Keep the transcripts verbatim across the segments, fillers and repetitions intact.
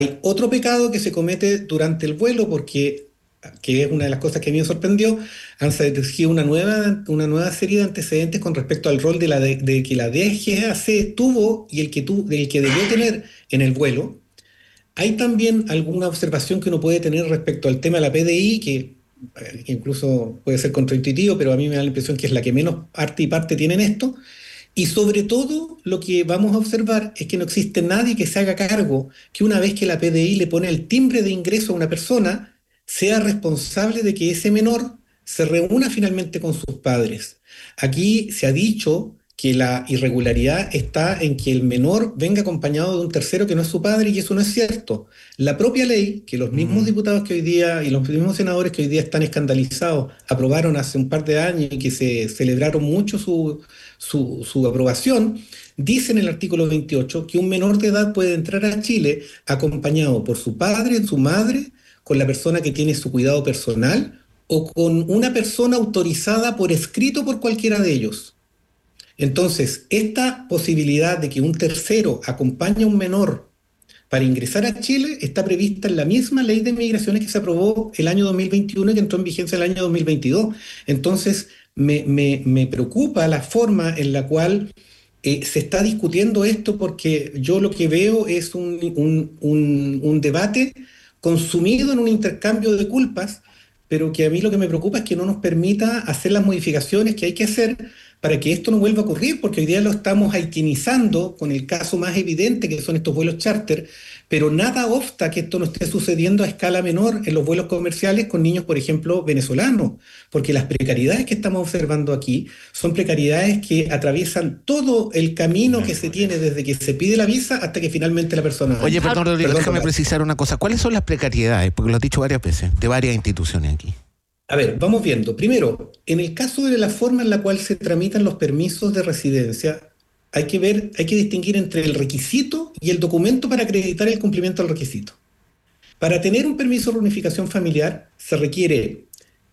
Hay otro pecado que se comete durante el vuelo porque, que es una de las cosas que a mí me sorprendió, han surgido una nueva, una nueva serie de antecedentes con respecto al rol de, la de, de que la D G A C tuvo y el que, tu, el que debió tener en el vuelo. Hay también alguna observación que uno puede tener respecto al tema de la P D I, que eh, incluso puede ser contraintuitivo, pero a mí me da la impresión que es la que menos arte y parte tiene en esto. Y sobre todo, lo que vamos a observar es que no existe nadie que se haga cargo que una vez que la P D I le pone el timbre de ingreso a una persona, sea responsable de que ese menor se reúna finalmente con sus padres. Aquí se ha dicho que la irregularidad está en que el menor venga acompañado de un tercero que no es su padre, y eso no es cierto. La propia ley, que los mismos Mm. diputados que hoy día y los mismos senadores que hoy día están escandalizados aprobaron hace un par de años y que se celebraron mucho su, su, su aprobación, dice en el artículo veintiocho que un menor de edad puede entrar a Chile acompañado por su padre, su madre, con la persona que tiene su cuidado personal o con una persona autorizada por escrito por cualquiera de ellos. Entonces, esta posibilidad de que un tercero acompañe a un menor para ingresar a Chile está prevista en la misma ley de migraciones que se aprobó el año dos mil veintiuno y que entró en vigencia el año dos mil veintidós. Entonces, me, me, me preocupa la forma en la cual eh, se está discutiendo esto, porque yo lo que veo es un, un, un, un debate consumido en un intercambio de culpas, pero que a mí lo que me preocupa es que no nos permita hacer las modificaciones que hay que hacer para que esto no vuelva a ocurrir, porque hoy día lo estamos haitianizando con el caso más evidente que son estos vuelos charter, pero nada obsta que esto no esté sucediendo a escala menor en los vuelos comerciales con niños, por ejemplo, venezolanos, porque las precariedades que estamos observando aquí son precariedades que atraviesan todo el camino que se tiene desde que se pide la visa hasta que finalmente la persona va. Oye, perdón, Rodrigo, Perdón por déjame la... precisar una cosa. ¿Cuáles son las precariedades? Porque lo has dicho varias veces, de varias instituciones aquí. A ver, vamos viendo. Primero, en el caso de la forma en la cual se tramitan los permisos de residencia, hay que ver, hay que distinguir entre el requisito y el documento para acreditar el cumplimiento del requisito. Para tener un permiso de reunificación familiar se requiere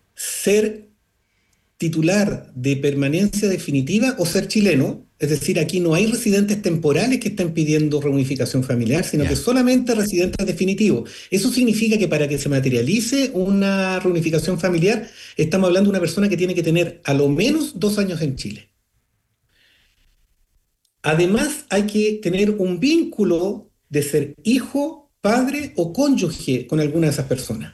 ser titular de permanencia definitiva o ser chileno, es decir, aquí no hay residentes temporales que estén pidiendo reunificación familiar, sino que Ya. solamente residentes definitivos. Eso significa que para que se materialice una reunificación familiar, estamos hablando de una persona que tiene que tener a lo menos dos años en Chile. Además, hay que tener un vínculo de ser hijo, padre o cónyuge con alguna de esas personas.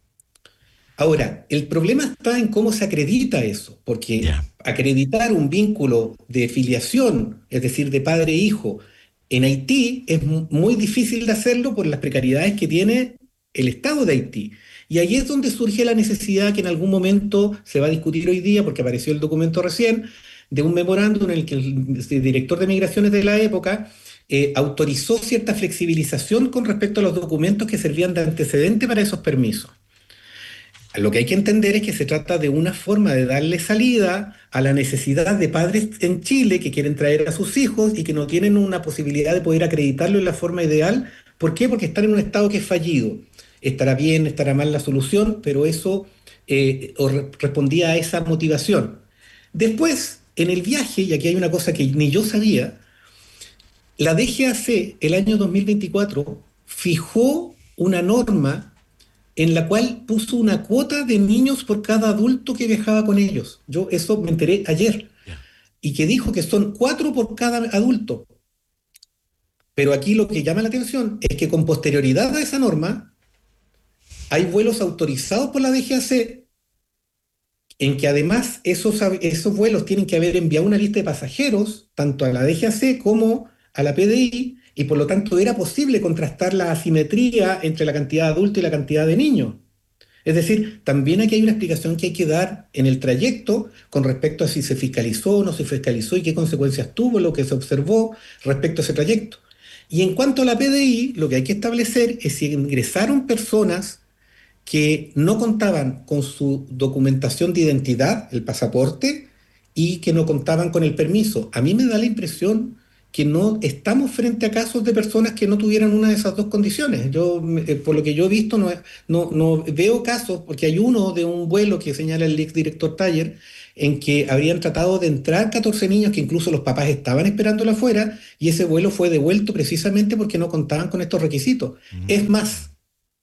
Ahora, el problema está en cómo se acredita eso, porque Ya. acreditar un vínculo de filiación, es decir, de padre e hijo, en Haití es mu- muy difícil de hacerlo por las precariedades que tiene el Estado de Haití. Y ahí es donde surge la necesidad que en algún momento se va a discutir hoy día, porque apareció el documento recién, de un memorándum en el que el director de migraciones de la época eh, autorizó cierta flexibilización con respecto a los documentos que servían de antecedente para esos permisos. Lo que hay que entender es que se trata de una forma de darle salida a la necesidad de padres en Chile que quieren traer a sus hijos y que no tienen una posibilidad de poder acreditarlo en la forma ideal. ¿Por qué? Porque están en un estado que es fallido. Estará bien, estará mal la solución, pero eso eh, o re- respondía a esa motivación. Después, en el viaje, y aquí hay una cosa que ni yo sabía, la D G A C el año dos mil veinticuatro fijó una norma en la cual puso una cuota de niños por cada adulto que viajaba con ellos. Yo eso me enteré ayer. Ya. Y que dijo que son cuatro por cada adulto. Pero aquí lo que llama la atención es que con posterioridad a esa norma hay vuelos autorizados por la D G A C en que además esos, esos vuelos tienen que haber enviado una lista de pasajeros, tanto a la D G A C como a la P D I, y por lo tanto era posible contrastar la asimetría entre la cantidad de adultos y la cantidad de niños. Es decir, también aquí hay una explicación que hay que dar en el trayecto con respecto a si se fiscalizó o no se fiscalizó y qué consecuencias tuvo lo que se observó respecto a ese trayecto. Y en cuanto a la P D I, lo que hay que establecer es si ingresaron personas que no contaban con su documentación de identidad, el pasaporte, y que no contaban con el permiso. A mí me da la impresión que no estamos frente a casos de personas que no tuvieran una de esas dos condiciones. Yo, eh, por lo que yo he visto, no, no, no veo casos, porque hay uno de un vuelo que señala el exdirector Taller, en que habrían tratado de entrar catorce niños que incluso los papás estaban esperándola afuera, y ese vuelo fue devuelto precisamente porque no contaban con estos requisitos. Mm. Es más,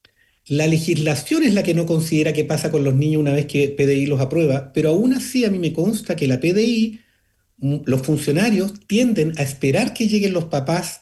la legislación es la que no considera qué pasa con los niños una vez que P D I los aprueba, pero aún así a mí me consta que la P D I, los funcionarios tienden a esperar que lleguen los papás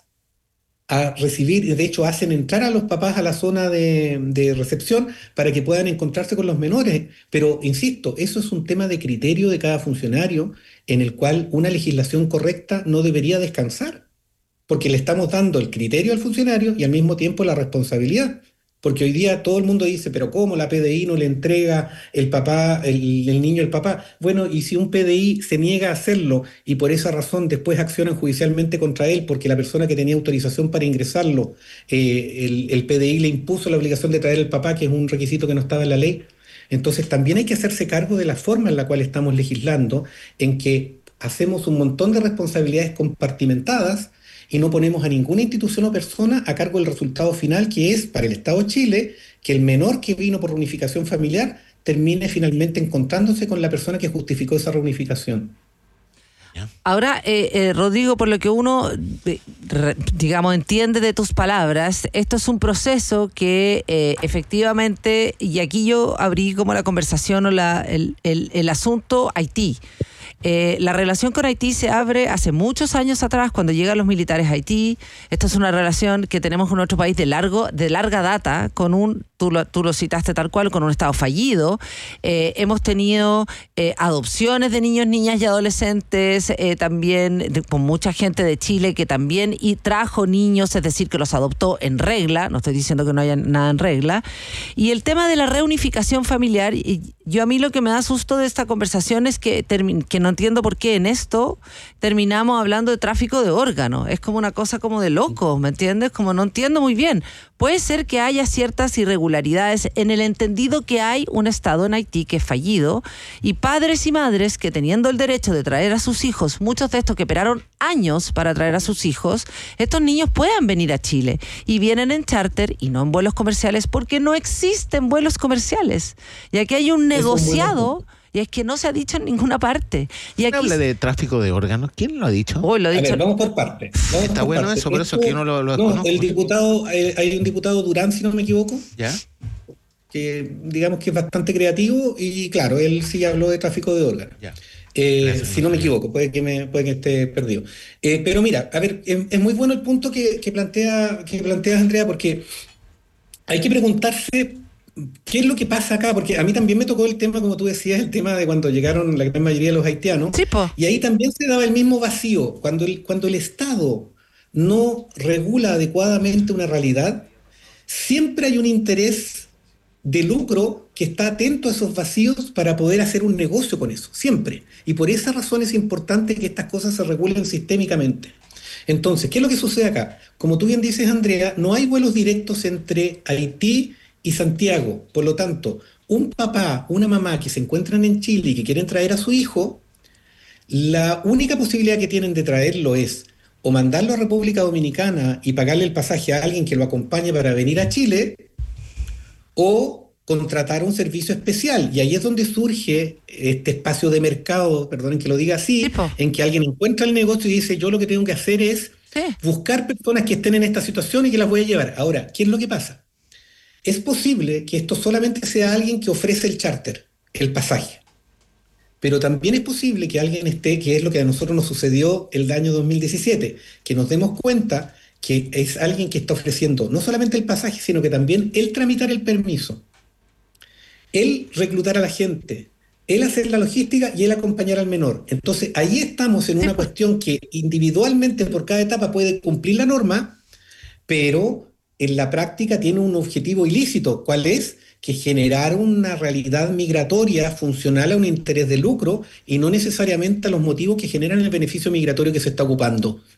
a recibir, y de hecho hacen entrar a los papás a la zona de, de recepción para que puedan encontrarse con los menores. Pero, insisto, eso es un tema de criterio de cada funcionario en el cual una legislación correcta no debería descansar, porque le estamos dando el criterio al funcionario y al mismo tiempo la responsabilidad. Porque hoy día todo el mundo dice, pero ¿cómo la P D I no le entrega el papá, el, el niño al papá? Bueno, y si un P D I se niega a hacerlo y por esa razón después accionan judicialmente contra él porque la persona que tenía autorización para ingresarlo, eh, el, el P D I le impuso la obligación de traer al papá, que es un requisito que no estaba en la ley. Entonces también hay que hacerse cargo de la forma en la cual estamos legislando, en que hacemos un montón de responsabilidades compartimentadas y no ponemos a ninguna institución o persona a cargo del resultado final, que es, para el Estado de Chile, que el menor que vino por reunificación familiar termine finalmente encontrándose con la persona que justificó esa reunificación. Ahora, eh, eh, Rodrigo, por lo que uno, eh, re, digamos, entiende de tus palabras, esto es un proceso que eh, efectivamente, y aquí yo abrí como la conversación o la, el, el, el asunto Haití. Eh, la relación con Haití se abre hace muchos años atrás, cuando llegan los militares a Haití. Esta es una relación que tenemos con otro país de largo, de larga data, con un, tú lo, tú lo citaste tal cual, con un Estado fallido. Eh, hemos tenido eh, adopciones de niños, niñas y adolescentes, eh, también de, con mucha gente de Chile que también y trajo niños, es decir, que los adoptó en regla. No estoy diciendo que no haya nada en regla. Y el tema de la reunificación familiar, y yo a mí lo que me da susto de esta conversación es que, termi- que no entiendo por qué en esto terminamos hablando de tráfico de órganos. Es como una cosa como de locos, ¿me entiendes? Como no entiendo muy bien. Puede ser que haya ciertas irregularidades en el entendido que hay un Estado en Haití que es fallido y padres y madres que teniendo el derecho de traer a sus hijos, muchos de estos que esperaron años para traer a sus hijos, estos niños puedan venir a Chile y vienen en charter y no en vuelos comerciales porque no existen vuelos comerciales. Y aquí hay un negociado... Y es que no se ha dicho en ninguna parte. Y ¿Quién aquí habla de tráfico de órganos? ¿Quién lo ha dicho? Oh, lo ha dicho. A ver, vamos por partes. Vamos Está por bueno parte. eso, por eso es que yo no lo, lo no, conozco. El diputado, eh, hay un diputado Durán, si no me equivoco, ¿Ya? que digamos que es bastante creativo y claro, él sí habló de tráfico de órganos. Ya. Eh, Gracias, si no me equivoco, puede que, me, puede que esté perdido. Eh, pero mira, a ver, es, es muy bueno el punto que, que, plantea, que planteas, Andrea, porque hay que preguntarse qué es lo que pasa acá, porque a mí también me tocó el tema, como tú decías, el tema de cuando llegaron la gran mayoría de los haitianos, Sí, po. y ahí también se daba el mismo vacío, cuando el, cuando el Estado no regula adecuadamente una realidad, siempre hay un interés de lucro que está atento a esos vacíos para poder hacer un negocio con eso, siempre. Y por esa razón es importante que estas cosas se regulen sistémicamente. Entonces, ¿qué es lo que sucede acá? Como tú bien dices, Andrea, no hay vuelos directos entre Haití y Santiago. Por lo tanto, un papá, una mamá que se encuentran en Chile y que quieren traer a su hijo, la única posibilidad que tienen de traerlo es o mandarlo a República Dominicana y pagarle el pasaje a alguien que lo acompañe para venir a Chile, o contratar un servicio especial. Y ahí es donde surge este espacio de mercado, perdonen que lo diga así, Tipo. en que alguien encuentra el negocio y dice, yo lo que tengo que hacer es Sí. buscar personas que estén en esta situación y que las voy a llevar. Ahora, ¿qué es lo que pasa? Es posible que esto solamente sea alguien que ofrece el charter, el pasaje. Pero también es posible que alguien esté, que es lo que a nosotros nos sucedió el año dos mil diecisiete, que nos demos cuenta que es alguien que está ofreciendo no solamente el pasaje, sino que también el tramitar el permiso, el reclutar a la gente, el hacer la logística y el acompañar al menor. Entonces ahí estamos en una cuestión que individualmente por cada etapa puede cumplir la norma, pero en la práctica tiene un objetivo ilícito. ¿Cuál es? Que generar una realidad migratoria funcional a un interés de lucro y no necesariamente a los motivos que generan el beneficio migratorio que se está ocupando.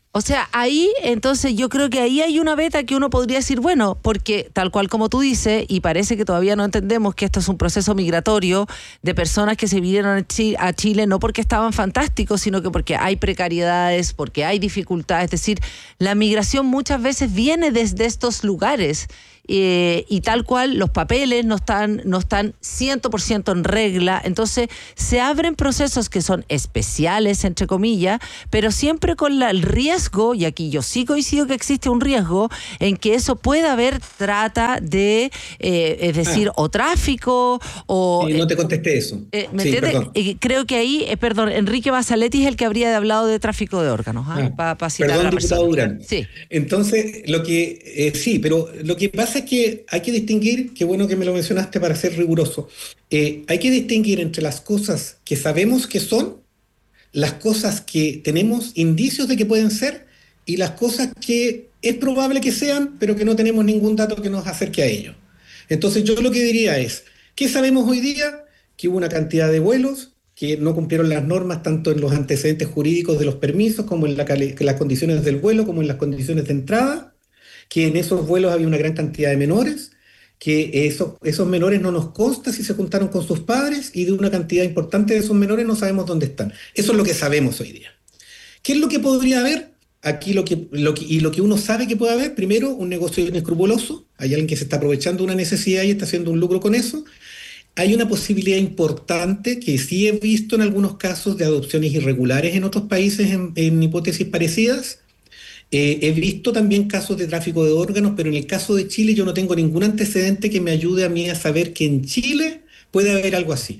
O sea, ahí, entonces yo creo que ahí hay una beta que uno podría decir, bueno, porque tal cual como tú dices, y parece que todavía no entendemos que esto es un proceso migratorio de personas que se vinieron a Chile no porque estaban fantásticos, sino que porque hay precariedades, porque hay dificultades. Es decir, la migración muchas veces viene desde estos lugares. Eh, y tal cual los papeles no están no están cien por ciento en regla, entonces se abren procesos que son especiales, entre comillas, pero siempre con la, el riesgo, y aquí yo sí coincido que existe un riesgo, en que eso pueda haber trata de, eh, es decir, ah. o tráfico, o... Sí, no te contesté eso. Eh, ¿Me sí, entiendes? Eh, creo que ahí, eh, perdón, Enrique Basaletti es el que habría hablado de tráfico de órganos, ¿eh? ah, para pa citar perdón, a la diputado Durán. Sí. Entonces, lo que, eh, sí, pero lo que pasa es que hay que distinguir, qué bueno que me lo mencionaste para ser riguroso, eh, hay que distinguir entre las cosas que sabemos que son, las cosas que tenemos indicios de que pueden ser y las cosas que es probable que sean, pero que no tenemos ningún dato que nos acerque a ello. Entonces yo lo que diría es, ¿qué sabemos hoy día? Que hubo una cantidad de vuelos que no cumplieron las normas tanto en los antecedentes jurídicos de los permisos como en la cali- las condiciones del vuelo como en las condiciones de entrada, que en esos vuelos había una gran cantidad de menores, que esos, esos menores no nos consta si se juntaron con sus padres y de una cantidad importante de esos menores no sabemos dónde están. Eso es lo que sabemos hoy día. ¿Qué es lo que podría haber? Aquí lo que, lo que, y lo que uno sabe que puede haber, primero, un negocio inescrupuloso, hay alguien que se está aprovechando de una necesidad y está haciendo un lucro con eso. Hay una posibilidad importante que sí he visto en algunos casos de adopciones irregulares en otros países en, en hipótesis parecidas. Eh, he visto también casos de tráfico de órganos, pero en el caso de Chile yo no tengo ningún antecedente que me ayude a mí a saber que en Chile puede haber algo así.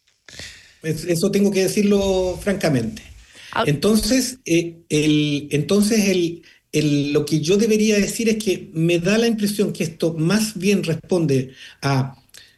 Es, eso tengo que decirlo francamente. Entonces, eh, el, entonces el, el, lo que yo debería decir es que me da la impresión que esto más bien responde a,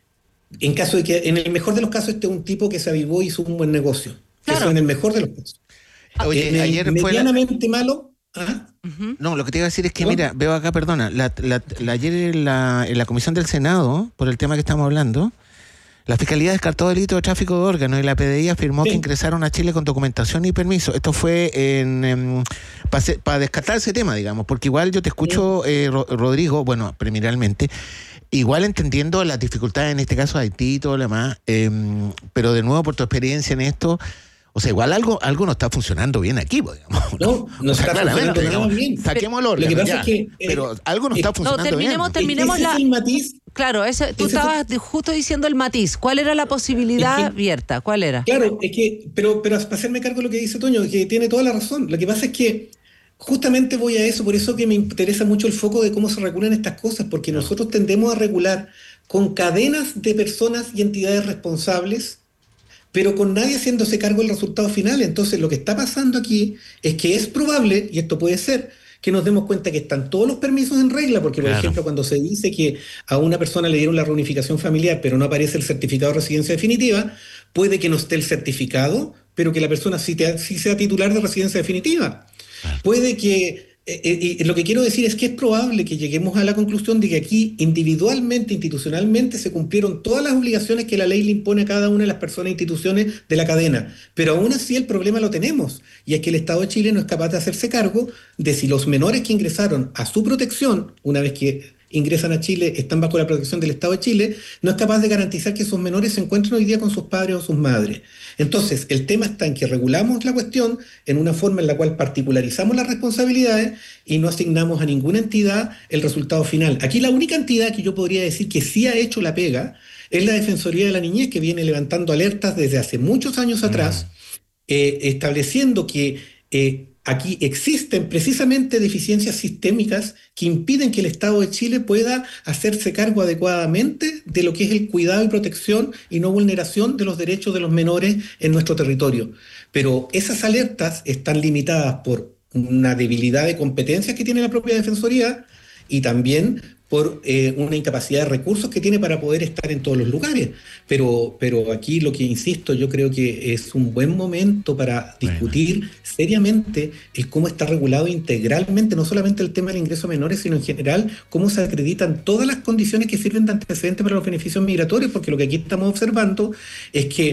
en caso de que, en el mejor de los casos, este es un tipo que se avivó y hizo un buen negocio. Claro. Eso en el mejor de los casos. Oye, en el ayer medianamente fue la... malo... ¿Ah? Uh-huh. No, lo que te iba a decir es que, ¿no? Mira, veo acá, perdona, la, la, la, ayer en la, en la comisión del Senado, por el tema que estamos hablando, la Fiscalía descartó delito de tráfico de órganos y la P D I afirmó sí. que ingresaron a Chile con documentación y permiso. Esto fue en, en para pa descartar ese tema, digamos, porque igual yo te escucho, sí. eh, Rodrigo, bueno, preliminarmente, igual entendiendo las dificultades en este caso de Haití y todo lo demás, eh, pero de nuevo por tu experiencia en esto... O sea, igual algo, algo no está funcionando bien aquí, digamos. No, no o sea, está funcionando nada bien. Saquemos el órgano, lo que pasa ya, es que, eh, pero algo no está funcionando no, terminemos, bien. Terminemos ese la... es el matiz. Claro, ese, tú ese estabas es... justo diciendo el matiz. ¿Cuál era la posibilidad es que, abierta? ¿Cuál era? Claro, es que, pero, pero para hacerme cargo de lo que dice Toño, que tiene toda la razón. Lo que pasa es que justamente voy a eso, por eso que me interesa mucho el foco de cómo se regulan estas cosas, porque no. nosotros tendemos a regular con cadenas de personas y entidades responsables, pero con nadie haciéndose cargo del resultado final. Entonces lo que está pasando aquí es que es probable, y esto puede ser, que nos demos cuenta que están todos los permisos en regla, porque por claro. ejemplo cuando se dice que a una persona le dieron la reunificación familiar pero no aparece el certificado de residencia definitiva, puede que no esté el certificado, pero que la persona sí, te, sí sea titular de residencia definitiva. Claro. Puede que... Eh, eh, lo que quiero decir es que es probable que lleguemos a la conclusión de que aquí individualmente, institucionalmente, se cumplieron todas las obligaciones que la ley le impone a cada una de las personas e instituciones de la cadena. Pero aún así el problema lo tenemos, y es que el Estado de Chile no es capaz de hacerse cargo de si los menores que ingresaron a su protección, una vez que ingresan a Chile, están bajo la protección del Estado de Chile, no es capaz de garantizar que esos menores se encuentren hoy día con sus padres o sus madres. Entonces, el tema está en que regulamos la cuestión en una forma en la cual particularizamos las responsabilidades y no asignamos a ninguna entidad el resultado final. Aquí la única entidad que yo podría decir que sí ha hecho la pega es la Defensoría de la Niñez, que viene levantando alertas desde hace muchos años atrás, eh, estableciendo que... Eh, Aquí existen precisamente deficiencias sistémicas que impiden que el Estado de Chile pueda hacerse cargo adecuadamente de lo que es el cuidado y protección y no vulneración de los derechos de los menores en nuestro territorio. Pero esas alertas están limitadas por una debilidad de competencias que tiene la propia Defensoría y también por eh, una incapacidad de recursos que tiene para poder estar en todos los lugares. Pero, pero aquí lo que insisto, yo creo que es un buen momento para discutir bueno. seriamente el cómo está regulado integralmente, no solamente el tema del ingreso a menores, sino en general cómo se acreditan todas las condiciones que sirven de antecedente para los beneficios migratorios, porque lo que aquí estamos observando es que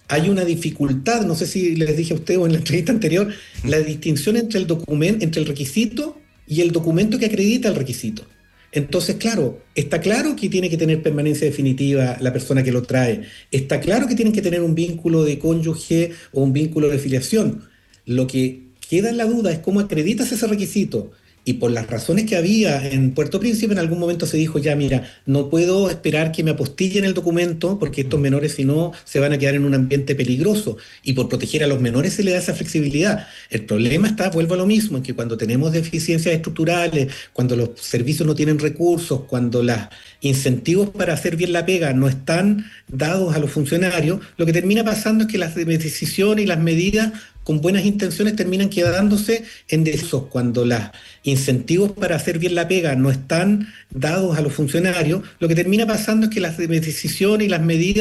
hay una dificultad, no sé si les dije a ustedes o en la entrevista anterior, la distinción entre el documento, entre el requisito y el documento que acredita el requisito. Entonces, claro, está claro que tiene que tener permanencia definitiva la persona que lo trae, está claro que tienen que tener un vínculo de cónyuge o un vínculo de filiación. Lo que queda en la duda es cómo acreditas ese requisito. Y por las razones que había en Puerto Príncipe, en algún momento se dijo, ya mira, no puedo esperar que me apostillen el documento porque estos menores si no se van a quedar en un ambiente peligroso. Y por proteger a los menores se le da esa flexibilidad. El problema está, vuelvo a lo mismo, en que cuando tenemos deficiencias estructurales, cuando los servicios no tienen recursos, cuando los incentivos para hacer bien la pega no están dados a los funcionarios, lo que termina pasando es que las decisiones y las medidas con buenas intenciones terminan quedándose en desos. Cuando los incentivos para hacer bien la pega no están dados a los funcionarios, lo que termina pasando es que las decisiones y las medidas